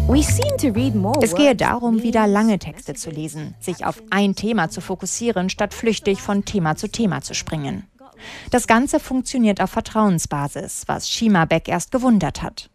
Es gehe darum, wieder lange Texte zu lesen, sich auf ein Thema zu fokussieren, statt flüchtig von Thema zu Thema zu springen. Das Ganze funktioniert auf Vertrauensbasis, was Shima Beck erst gewundert hat.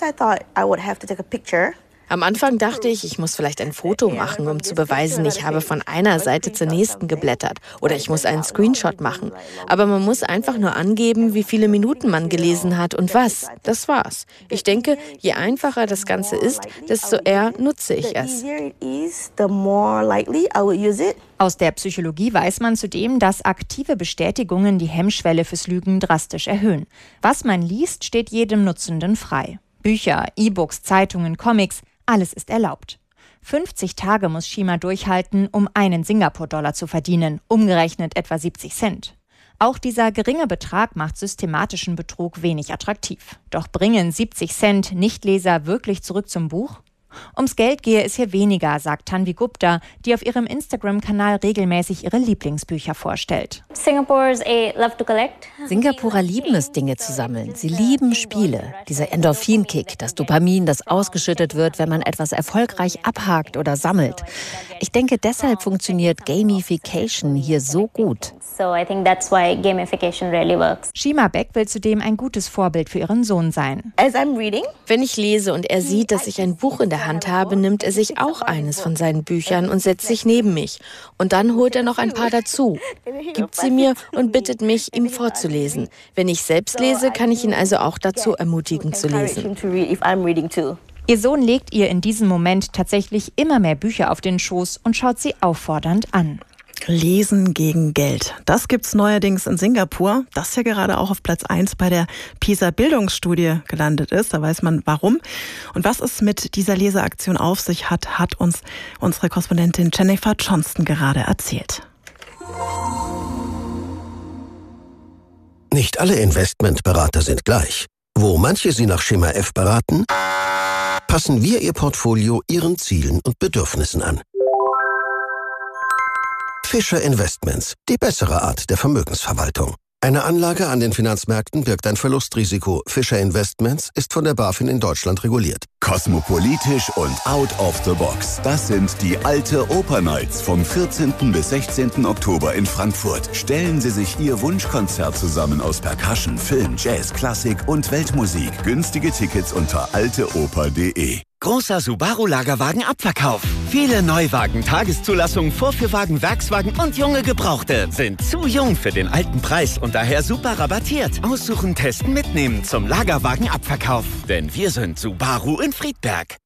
Am Anfang dachte ich, ich muss vielleicht ein Foto machen, um zu beweisen, ich habe von einer Seite zur nächsten geblättert. Oder ich muss einen Screenshot machen. Aber man muss einfach nur angeben, wie viele Minuten man gelesen hat und was. Das war's. Ich denke, je einfacher das Ganze ist, desto eher nutze ich es. Aus der Psychologie weiß man zudem, dass aktive Bestätigungen die Hemmschwelle fürs Lügen drastisch erhöhen. Was man liest, steht jedem Nutzenden frei. Bücher, E-Books, Zeitungen, Comics, alles ist erlaubt. 50 Tage muss Shima durchhalten, um einen Singapur-Dollar zu verdienen, umgerechnet etwa 70 Cent. Auch dieser geringe Betrag macht systematischen Betrug wenig attraktiv. Doch bringen 70 Cent Nichtleser wirklich zurück zum Buch? Ums Geld gehe es hier weniger, sagt Tanvi Gupta, die auf ihrem Instagram-Kanal regelmäßig ihre Lieblingsbücher vorstellt. Singapurer lieben es, Dinge zu sammeln. Sie lieben Spiele. Dieser Endorphin-Kick, das Dopamin, das ausgeschüttet wird, wenn man etwas erfolgreich abhakt oder sammelt. Ich denke, deshalb funktioniert Gamification hier so gut. Shima Beck will zudem ein gutes Vorbild für ihren Sohn sein. Wenn ich lese und er sieht, dass ich ein Buch in der Hand habe, nimmt er sich auch eines von seinen Büchern und setzt sich neben mich. Und dann holt er noch ein paar dazu, gibt sie mir und bittet mich, ihm vorzulesen. Wenn ich selbst lese, kann ich ihn also auch dazu ermutigen zu lesen. Ihr Sohn legt ihr in diesem Moment tatsächlich immer mehr Bücher auf den Schoß und schaut sie auffordernd an. Lesen gegen Geld. Das gibt's neuerdings in Singapur, das ja gerade auch auf Platz 1 bei der PISA-Bildungsstudie gelandet ist. Da weiß man warum. Und was es mit dieser Leseaktion auf sich hat, hat uns unsere Korrespondentin Jennifer Johnston gerade erzählt. Nicht alle Investmentberater sind gleich. Wo manche Sie nach Schema F beraten, passen wir Ihr Portfolio Ihren Zielen und Bedürfnissen an. Fischer Investments, die bessere Art der Vermögensverwaltung. Eine Anlage an den Finanzmärkten birgt ein Verlustrisiko. Fischer Investments ist von der BaFin in Deutschland reguliert. Kosmopolitisch und out of the box. Das sind die Alte Oper Nights vom 14. bis 16. Oktober in Frankfurt. Stellen Sie sich Ihr Wunschkonzert zusammen aus Percussion, Film, Jazz, Klassik und Weltmusik. Günstige Tickets unter alteoper.de. Großer Subaru-Lagerwagen-Abverkauf. Viele Neuwagen, Tageszulassung, Vorführwagen, Werkswagen und junge Gebrauchte sind zu jung für den alten Preis und daher super rabattiert. Aussuchen, testen, mitnehmen zum Lagerwagen-Abverkauf. Denn wir sind Subaru in Friedberg.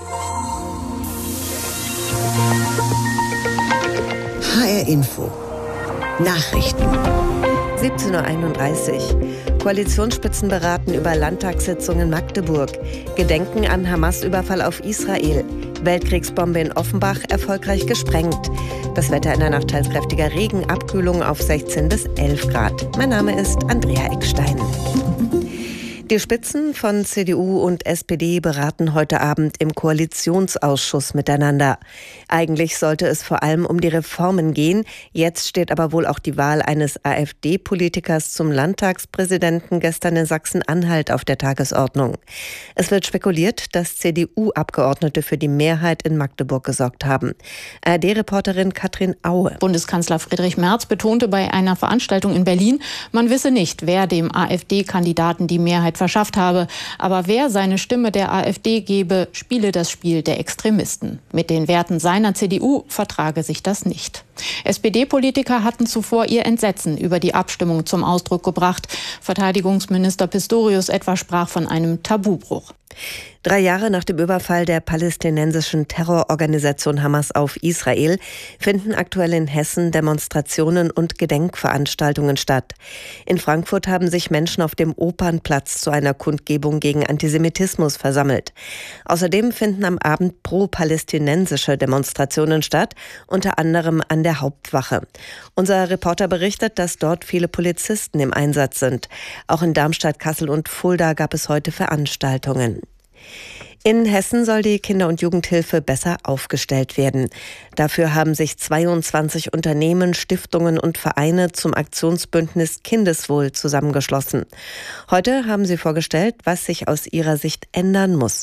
HR Info. Nachrichten. 17.31 Uhr. Koalitionsspitzen beraten über Landtagssitzung in Magdeburg. Gedenken an Hamas-Überfall auf Israel. Weltkriegsbombe in Offenbach erfolgreich gesprengt. Das Wetter in der Nacht teils kräftiger Regen, Abkühlung auf 16 bis 11 Grad. Mein Name ist Andrea Eckstein. Die Spitzen von CDU und SPD beraten heute Abend im Koalitionsausschuss miteinander. Eigentlich sollte es vor allem um die Reformen gehen. Jetzt steht aber wohl auch die Wahl eines AfD-Politikers zum Landtagspräsidenten gestern in Sachsen-Anhalt auf der Tagesordnung. Es wird spekuliert, dass CDU-Abgeordnete für die Mehrheit in Magdeburg gesorgt haben. ARD-Reporterin Katrin Aue. Bundeskanzler Friedrich Merz betonte bei einer Veranstaltung in Berlin, man wisse nicht, wer dem AfD-Kandidaten die Mehrheit verschafft habe. Aber wer seine Stimme der AfD gebe, spiele das Spiel der Extremisten. Mit den Werten seiner CDU vertrage sich das nicht. SPD-Politiker hatten zuvor ihr Entsetzen über die Abstimmung zum Ausdruck gebracht. Verteidigungsminister Pistorius etwa sprach von einem Tabubruch. 3 Jahre nach dem Überfall der palästinensischen Terrororganisation Hamas auf Israel finden aktuell in Hessen Demonstrationen und Gedenkveranstaltungen statt. In Frankfurt haben sich Menschen auf dem Opernplatz zu einer Kundgebung gegen Antisemitismus versammelt. Außerdem finden am Abend pro-palästinensische Demonstrationen statt, unter anderem an der Hauptwache. Unser Reporter berichtet, dass dort viele Polizisten im Einsatz sind. Auch in Darmstadt, Kassel und Fulda gab es heute Veranstaltungen. In Hessen soll die Kinder- und Jugendhilfe besser aufgestellt werden. Dafür haben sich 22 Unternehmen, Stiftungen und Vereine zum Aktionsbündnis Kindeswohl zusammengeschlossen. Heute haben sie vorgestellt, was sich aus ihrer Sicht ändern muss.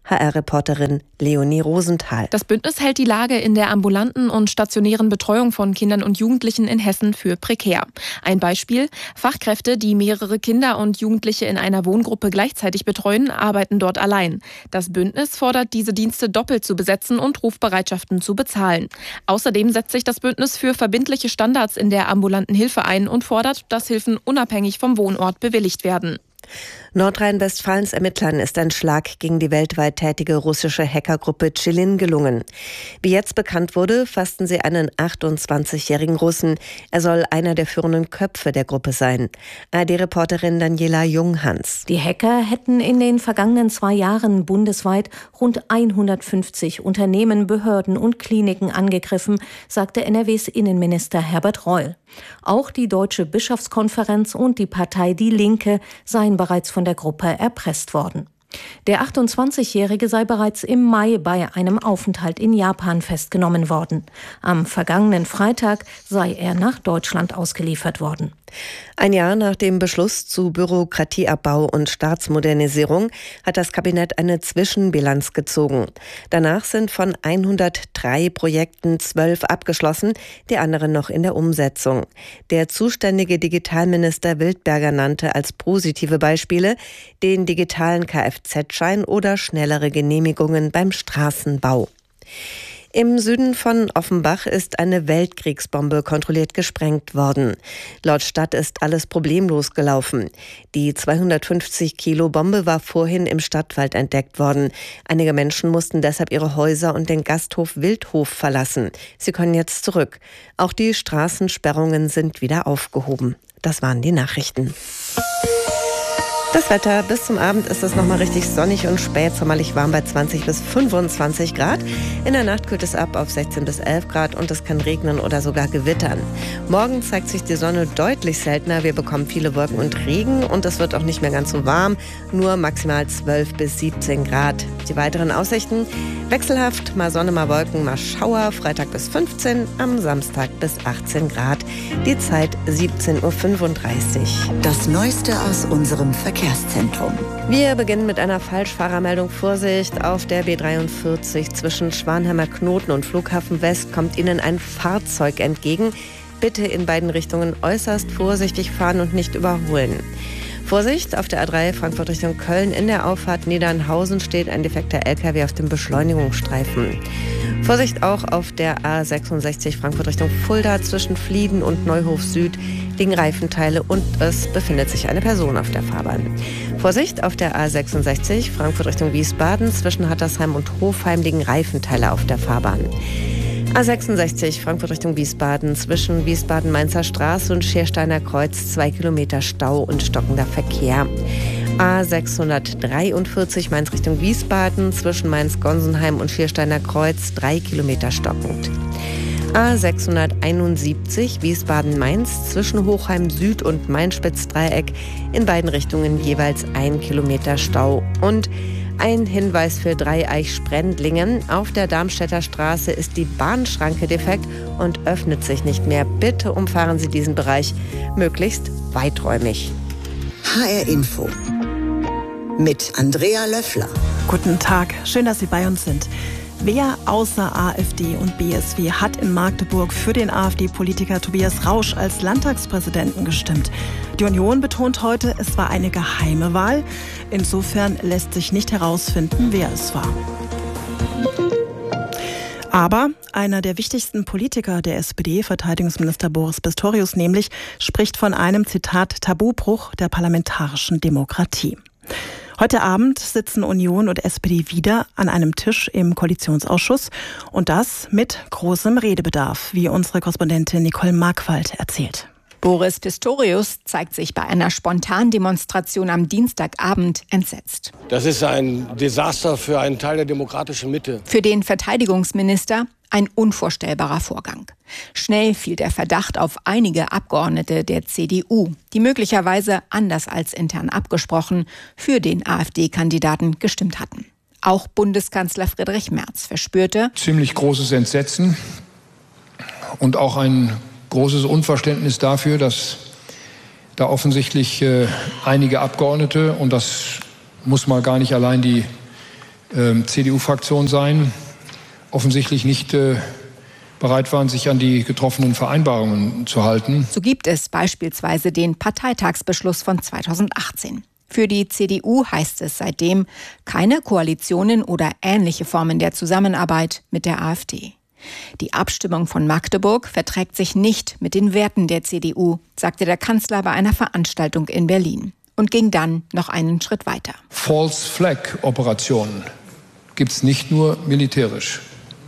HR-Reporterin Leonie Rosenthal. Das Bündnis hält die Lage in der ambulanten und stationären Betreuung von Kindern und Jugendlichen in Hessen für prekär. Ein Beispiel: Fachkräfte, die mehrere Kinder und Jugendliche in einer Wohngruppe gleichzeitig betreuen, arbeiten dort allein. Das Bündnis fordert, diese Dienste doppelt zu besetzen und Rufbereitschaften zu bezahlen. Außerdem setzt sich das Bündnis für verbindliche Standards in der ambulanten Hilfe ein und fordert, dass Hilfen unabhängig vom Wohnort bewilligt werden. Nordrhein-Westfalens Ermittlern ist ein Schlag gegen die weltweit tätige russische Hackergruppe Tschilin gelungen. Wie jetzt bekannt wurde, fassten sie einen 28-jährigen Russen. Er soll einer der führenden Köpfe der Gruppe sein. ARD-Reporterin Daniela Junghans. Die Hacker hätten in den vergangenen 2 Jahren bundesweit rund 150 Unternehmen, Behörden und Kliniken angegriffen, sagte NRWs Innenminister Herbert Reul. Auch die Deutsche Bischofskonferenz und die Partei Die Linke seien bereits von der Gruppe erpresst worden. Der 28-Jährige sei bereits im Mai bei einem Aufenthalt in Japan festgenommen worden. Am vergangenen Freitag sei er nach Deutschland ausgeliefert worden. Ein Jahr nach dem Beschluss zu Bürokratieabbau und Staatsmodernisierung hat das Kabinett eine Zwischenbilanz gezogen. Danach sind von 103 Projekten 12 abgeschlossen, die anderen noch in der Umsetzung. Der zuständige Digitalminister Wildberger nannte als positive Beispiele den digitalen Kfz-Schein oder schnellere Genehmigungen beim Straßenbau. Im Süden von Offenbach ist eine Weltkriegsbombe kontrolliert gesprengt worden. Laut Stadt ist alles problemlos gelaufen. Die 250 Kilo Bombe war vorhin im Stadtwald entdeckt worden. Einige Menschen mussten deshalb ihre Häuser und den Gasthof Wildhof verlassen. Sie können jetzt zurück. Auch die Straßensperrungen sind wieder aufgehoben. Das waren die Nachrichten. Das Wetter: bis zum Abend ist es nochmal richtig sonnig und spätsommerlich warm bei 20 bis 25 Grad. In der Nacht kühlt es ab auf 16 bis 11 Grad und es kann regnen oder sogar gewittern. Morgen zeigt sich die Sonne deutlich seltener. Wir bekommen viele Wolken und Regen und es wird auch nicht mehr ganz so warm. Nur maximal 12 bis 17 Grad. Die weiteren Aussichten: wechselhaft, mal Sonne, mal Wolken, mal Schauer. Freitag bis 15, am Samstag bis 18 Grad. Die Zeit 17:35 Uhr. Das Neueste aus unserem Verkehrszentrum. Wir beginnen mit einer Falschfahrermeldung. Vorsicht, auf der B43 zwischen Schwanheimer Knoten und Flughafen West kommt Ihnen ein Fahrzeug entgegen. Bitte in beiden Richtungen äußerst vorsichtig fahren und nicht überholen. Vorsicht, auf der A3 Frankfurt Richtung Köln in der Auffahrt Niedernhausen steht ein defekter LKW auf dem Beschleunigungsstreifen. Vorsicht auch auf der A66 Frankfurt Richtung Fulda zwischen Flieden und Neuhof Süd liegen Reifenteile und es befindet sich eine Person auf der Fahrbahn. Vorsicht, auf der A66 Frankfurt Richtung Wiesbaden zwischen Hattersheim und Hofheim liegen Reifenteile auf der Fahrbahn. A66 Frankfurt Richtung Wiesbaden zwischen Wiesbaden-Mainzer Straße und Schiersteiner Kreuz 2 Kilometer Stau und stockender Verkehr. A643 Mainz Richtung Wiesbaden zwischen Mainz-Gonsenheim und Schiersteiner Kreuz 3 Kilometer stockend. A671 Wiesbaden-Mainz zwischen Hochheim Süd und Main-Spitz-Dreieck in beiden Richtungen jeweils 1 Kilometer Stau. Und ein Hinweis für Dreieich-Sprendlingen: auf der Darmstädter Straße ist die Bahnschranke defekt und öffnet sich nicht mehr. Bitte umfahren Sie diesen Bereich möglichst weiträumig. HR Info mit Andrea Löffler. Guten Tag, schön, dass Sie bei uns sind. Wer außer AfD und BSW hat in Magdeburg für den AfD-Politiker Tobias Rausch als Landtagspräsidenten gestimmt? Die Union betont heute, es war eine geheime Wahl. Insofern lässt sich nicht herausfinden, wer es war. Aber einer der wichtigsten Politiker der SPD, Verteidigungsminister Boris Pistorius nämlich, spricht von einem, Zitat, Tabubruch der parlamentarischen Demokratie. Heute Abend sitzen Union und SPD wieder an einem Tisch im Koalitionsausschuss und das mit großem Redebedarf, wie unsere Korrespondentin Nicole Markwald erzählt. Boris Pistorius zeigt sich bei einer Spontandemonstration am Dienstagabend entsetzt. Das ist ein Desaster für einen Teil der demokratischen Mitte. Für den Verteidigungsminister ein unvorstellbarer Vorgang. Schnell fiel der Verdacht auf einige Abgeordnete der CDU, die möglicherweise, anders als intern abgesprochen, für den AfD-Kandidaten gestimmt hatten. Auch Bundeskanzler Friedrich Merz verspürte ziemlich großes Entsetzen und auch ein großes Unverständnis dafür, dass da offensichtlich einige Abgeordnete, und das muss mal gar nicht allein die CDU-Fraktion sein, offensichtlich nicht bereit waren, sich an die getroffenen Vereinbarungen zu halten. So gibt es beispielsweise den Parteitagsbeschluss von 2018. Für die CDU heißt es seitdem keine Koalitionen oder ähnliche Formen der Zusammenarbeit mit der AfD. Die Abstimmung von Magdeburg verträgt sich nicht mit den Werten der CDU, sagte der Kanzler bei einer Veranstaltung in Berlin und ging dann noch einen Schritt weiter. False Flag Operationen gibt es nicht nur militärisch.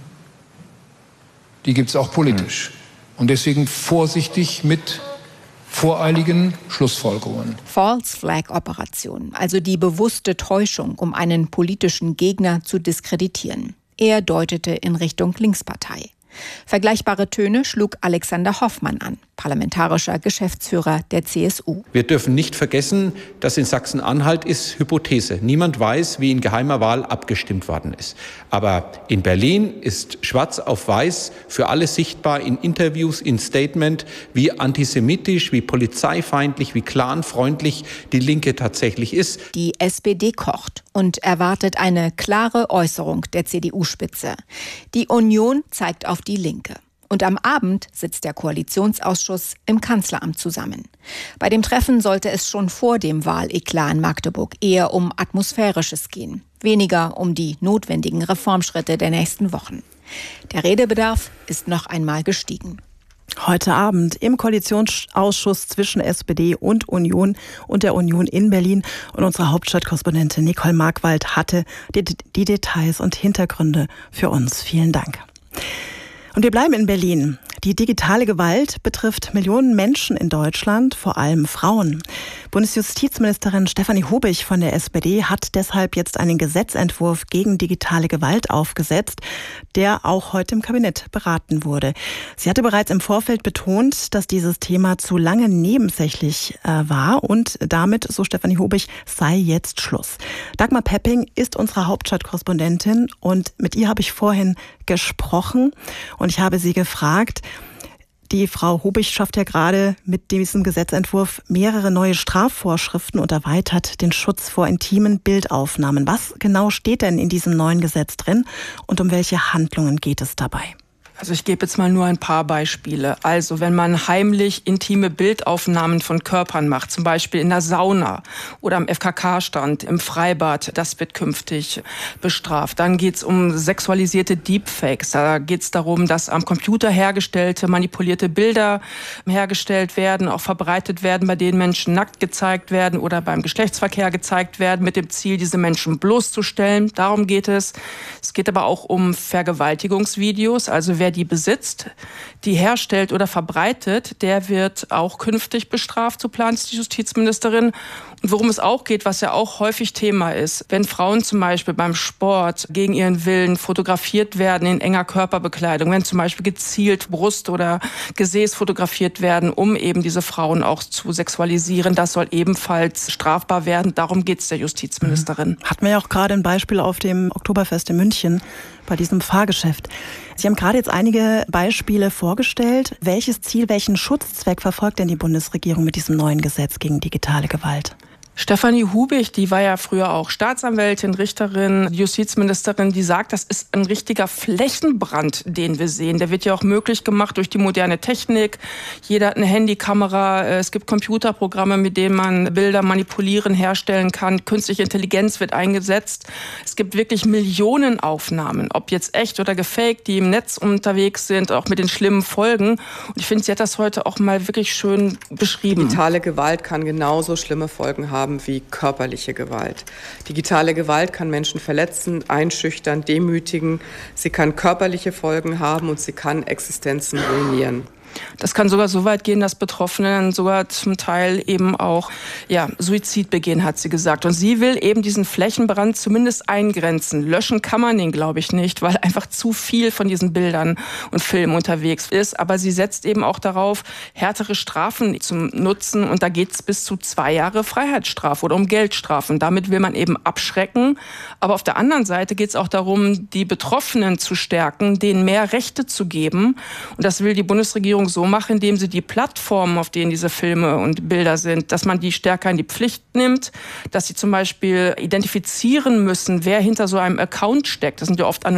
Die gibt es auch politisch. Und deswegen vorsichtig mit voreiligen Schlussfolgerungen. False Flag Operation, also die bewusste Täuschung, um einen politischen Gegner zu diskreditieren. Er deutete in Richtung Linkspartei. Vergleichbare Töne schlug Alexander Hoffmann an, parlamentarischer Geschäftsführer der CSU. Wir dürfen nicht vergessen, dass in Sachsen-Anhalt ist Hypothese. Niemand weiß, wie in geheimer Wahl abgestimmt worden ist. Aber in Berlin ist schwarz auf weiß für alle sichtbar in Interviews, in Statement, wie antisemitisch, wie polizeifeindlich, wie clanfreundlich die Linke tatsächlich ist. Die SPD kocht und erwartet eine klare Äußerung der CDU-Spitze. Die Union zeigt auf die Linke. Und am Abend sitzt der Koalitionsausschuss im Kanzleramt zusammen. Bei dem Treffen sollte es schon vor dem Wahleklat in Magdeburg eher um Atmosphärisches gehen, weniger um die notwendigen Reformschritte der nächsten Wochen. Der Redebedarf ist noch einmal gestiegen. Heute Abend im Koalitionsausschuss zwischen SPD und Union und der Union in Berlin. Und unsere Hauptstadtkorrespondentin Nicole Markwald hatte die Details und Hintergründe für uns. Vielen Dank. Und wir bleiben in Berlin. Die digitale Gewalt betrifft Millionen Menschen in Deutschland, vor allem Frauen. Bundesjustizministerin Stefanie Hubich von der SPD hat deshalb jetzt einen Gesetzentwurf gegen digitale Gewalt aufgesetzt, der auch heute im Kabinett beraten wurde. Sie hatte bereits im Vorfeld betont, dass dieses Thema zu lange nebensächlich war und damit, so Stefanie Hubich, sei jetzt Schluss. Dagmar Pepping ist unsere Hauptstadtkorrespondentin und mit ihr habe ich vorhin gesprochen und ich habe sie gefragt, die Frau Hubich schafft ja gerade mit diesem Gesetzentwurf mehrere neue Strafvorschriften und erweitert den Schutz vor intimen Bildaufnahmen. Was genau steht denn in diesem neuen Gesetz drin und um welche Handlungen geht es dabei? Also ich gebe jetzt mal nur ein paar Beispiele. Also wenn man heimlich intime Bildaufnahmen von Körpern macht, zum Beispiel in der Sauna oder am FKK-Stand, im Freibad, das wird künftig bestraft. Dann geht es um sexualisierte Deepfakes. Da geht es darum, dass am Computer hergestellte, manipulierte Bilder hergestellt werden, auch verbreitet werden, bei denen Menschen nackt gezeigt werden oder beim Geschlechtsverkehr gezeigt werden, mit dem Ziel, diese Menschen bloßzustellen. Darum geht es. Es geht aber auch um Vergewaltigungsvideos, also wer die besitzt, die herstellt oder verbreitet, der wird auch künftig bestraft, so plant die Justizministerin. Und worum es auch geht, was ja auch häufig Thema ist, wenn Frauen zum Beispiel beim Sport gegen ihren Willen fotografiert werden in enger Körperbekleidung, wenn zum Beispiel gezielt Brust oder Gesäß fotografiert werden, um eben diese Frauen auch zu sexualisieren, das soll ebenfalls strafbar werden. Darum geht es der Justizministerin. Hatten wir ja auch gerade ein Beispiel auf dem Oktoberfest in München bei diesem Fahrgeschäft. Sie haben gerade jetzt einige Beispiele vorgestellt. Welches Ziel, welchen Schutzzweck verfolgt denn die Bundesregierung mit diesem neuen Gesetz gegen digitale Gewalt? Stefanie Hubich, die war ja früher auch Staatsanwältin, Richterin, Justizministerin, die sagt, das ist ein richtiger Flächenbrand, den wir sehen. Der wird ja auch möglich gemacht durch die moderne Technik. Jeder hat eine Handykamera, es gibt Computerprogramme, mit denen man Bilder manipulieren, herstellen kann. Künstliche Intelligenz wird eingesetzt. Es gibt wirklich Millionen Aufnahmen, ob jetzt echt oder gefaked, die im Netz unterwegs sind, auch mit den schlimmen Folgen. Und ich finde, sie hat das heute auch mal wirklich schön beschrieben. Digitale Gewalt kann genauso schlimme Folgen haben wie körperliche Gewalt. Digitale Gewalt kann Menschen verletzen, einschüchtern, demütigen. Sie kann körperliche Folgen haben und sie kann Existenzen ruinieren. Das kann sogar so weit gehen, dass Betroffene dann sogar zum Teil eben auch Suizid begehen, hat sie gesagt. Und sie will eben diesen Flächenbrand zumindest eingrenzen. Löschen kann man ihn, glaube ich, nicht, weil einfach zu viel von diesen Bildern und Filmen unterwegs ist. Aber sie setzt eben auch darauf, härtere Strafen zu nutzen. Und da geht es bis zu 2 Jahre Freiheitsstrafe oder um Geldstrafen. Damit will man eben abschrecken. Aber auf der anderen Seite geht es auch darum, die Betroffenen zu stärken, denen mehr Rechte zu geben. Und das will die Bundesregierung Regierung so mache, indem sie die Plattformen, auf denen diese Filme und Bilder sind, dass man die stärker in die Pflicht nimmt, dass sie zum Beispiel identifizieren müssen, wer hinter so einem Account steckt. Das sind ja oft